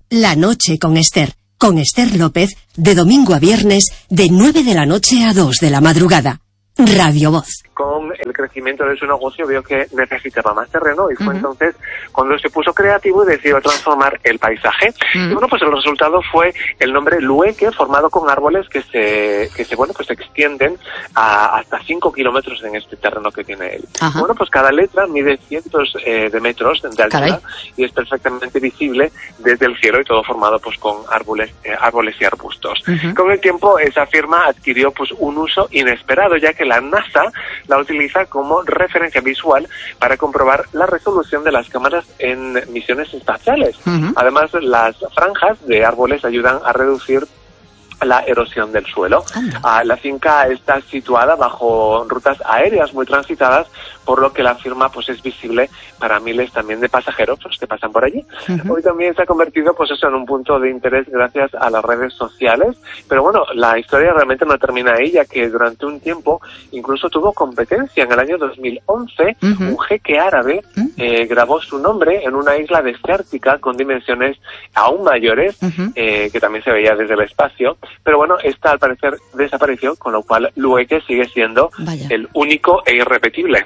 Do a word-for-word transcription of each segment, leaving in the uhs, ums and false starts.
La noche con Esther. Con Esther López, de domingo a viernes, de nueve de la noche a dos de la madrugada. Radio Voz. Con el crecimiento de su negocio vio que necesitaba más terreno y fue uh-huh. entonces cuando se puso creativo y decidió transformar el paisaje. Uh-huh. Y bueno, pues el resultado fue el nombre Lueque, formado con árboles que se, que se bueno, pues se extienden a hasta cinco kilómetros en este terreno que tiene él. Uh-huh. Bueno, pues cada letra mide cientos eh, de metros de altura. Caray. Y es perfectamente visible desde el cielo y todo formado pues con árboles, eh, árboles y arbustos. Uh-huh. Con el tiempo esa firma adquirió pues un uso inesperado, ya que la NASA la utiliza como referencia visual para comprobar la resolución de las cámaras en misiones espaciales. Uh-huh. Además, las franjas de árboles ayudan a reducir la erosión del suelo. Uh, la finca está situada bajo rutas aéreas muy transitadas, por lo que la firma pues es visible para miles también de pasajeros pues, que pasan por allí. Uh-huh. Hoy también se ha convertido pues eso en un punto de interés gracias a las redes sociales, pero bueno, la historia realmente no termina ahí, ya que durante un tiempo incluso tuvo competencia. En el año dos mil once, uh-huh. un jeque árabe uh-huh. eh, grabó su nombre en una isla desértica con dimensiones aún mayores, uh-huh. eh, que también se veía desde el espacio. Pero bueno, esta al parecer desapareció, con lo cual Lueque sigue siendo Vaya. el único e irrepetible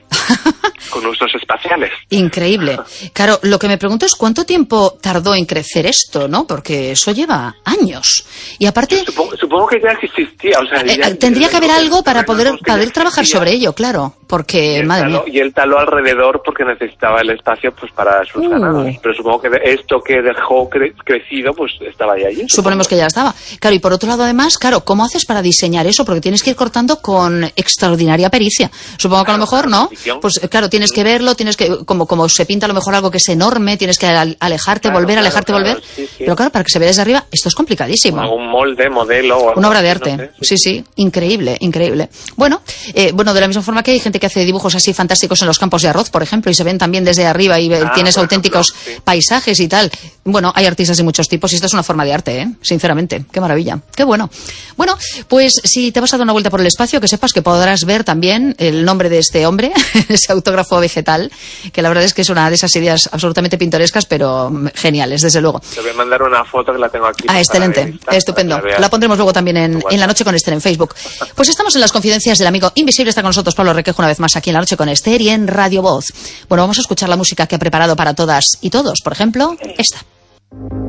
con usos espaciales. Increíble. Claro, lo que me pregunto es cuánto tiempo tardó en crecer esto, ¿no? Porque eso lleva años. Y aparte... Supongo, supongo que ya existía. O sea, ya, eh, tendría que haber algo para poder, poder trabajar sobre ello, claro. Porque, y madre taló, mía. Y él taló alrededor porque necesitaba el espacio pues para sus uh. ganados. Pero supongo que esto que dejó cre crecido pues estaba ahí allí. Supongo. Suponemos que ya estaba. Claro, y por otro lado además, claro, ¿cómo haces para diseñar eso? Porque tienes que ir cortando con extraordinaria pericia. Supongo que a lo mejor, ¿no? Pues claro, tienes que verlo, tienes que, como, como se pinta a lo mejor algo que es enorme, tienes que alejarte, claro, volver, claro, alejarte, claro, volver. Sí, sí. Pero claro, para que se vea desde arriba, esto es complicadísimo. Un molde, modelo. O Una obra de arte. No sé, sí. sí, sí, increíble, increíble. Bueno, eh, bueno, de la misma forma que hay gente que hace dibujos así fantásticos en los campos de arroz, por ejemplo, y se ven también desde arriba y ah, tienes auténticos ejemplo, sí. paisajes y tal. Bueno, hay artistas de muchos tipos y esta es una forma de arte, ¿eh? Sinceramente. Qué maravilla, qué bueno. Bueno, pues si te vas a dar una vuelta por el espacio, que sepas que podrás ver también el nombre de este hombre, ese autógrafo vegetal, que la verdad es que es una de esas ideas absolutamente pintorescas, pero geniales, desde luego. Te voy a mandar una foto que la tengo aquí. Ah, excelente, vista, estupendo. La, la pondremos luego también en, en La Noche con Esther en Facebook. Pues estamos en las confidencias del amigo invisible. Está con nosotros Pablo Requejo una vez más aquí en La Noche con Esther y en Radio Voz. Bueno, vamos a escuchar la música que ha preparado para todas y todos. Por ejemplo, esta.